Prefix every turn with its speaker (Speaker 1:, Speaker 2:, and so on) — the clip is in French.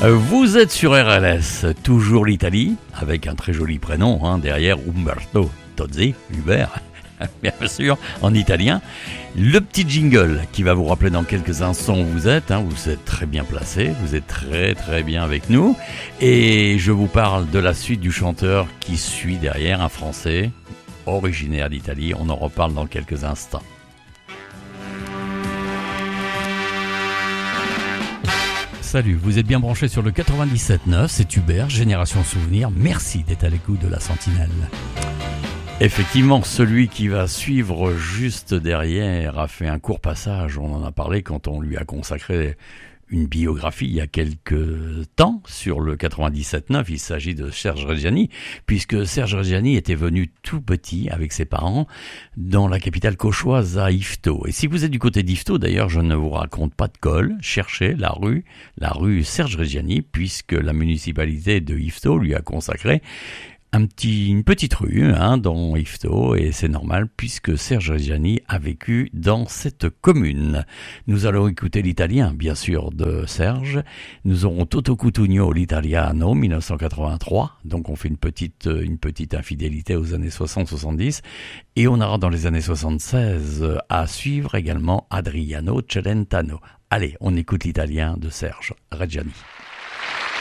Speaker 1: Vous êtes sur RLS, toujours l'Italie, avec un très joli prénom derrière, Umberto Tozzi, Hubert, bien sûr, en italien. Le petit jingle qui va vous rappeler dans quelques instants où vous êtes très bien placé, vous êtes très très bien avec nous. Et je vous parle de la suite du chanteur qui suit derrière, un Français originaire d'Italie. On en reparle dans quelques instants. Salut, vous êtes bien branchés sur le 97.9, c'est Hubert, Génération Souvenir. Merci d'être à l'écoute de la Sentinelle. Effectivement, celui qui va suivre juste derrière a fait un court passage, on en a parlé quand on lui a consacré une biographie il y a quelques temps sur le 97.9. Il s'agit de Serge Reggiani, puisque Serge Reggiani était venu tout petit avec ses parents dans la capitale cauchoise à Yvetot. Et si vous êtes du côté d'Yvetot, d'ailleurs, je ne vous raconte pas de colle, cherchez la rue Serge Reggiani, puisque la municipalité de Yvetot lui a consacré une petite rue dans Yvetot, et c'est normal puisque Serge Reggiani a vécu dans cette commune. Nous allons écouter l'italien, bien sûr, de Serge. Nous aurons Toto Cutugno, l'Italiano, 1983. Donc on fait une petite infidélité aux années 60-70. Et on aura dans les années 76 à suivre également Adriano Celentano. Allez, on écoute l'italien de Serge Reggiani.